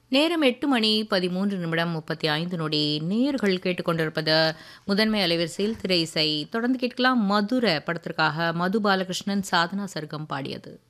நேரம் 8 மணி 13 நிமிடம் 35 நொடி. நேயர்கள் கேட்டுக்கொண்டிருப்பது முதன்மை அலைவரிசையில் திரை இசை. தொடர்ந்து கேட்கலாம் மதுர படத்திற்காக மது பாலகிருஷ்ணன், சாதனா சர்க்கம் பாடியது.